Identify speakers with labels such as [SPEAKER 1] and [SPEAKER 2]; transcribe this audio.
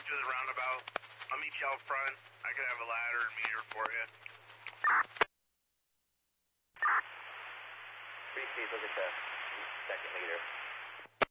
[SPEAKER 1] to the roundabout. I'll meet you out front. I could have a ladder and meter for you.
[SPEAKER 2] Please look at the second meter.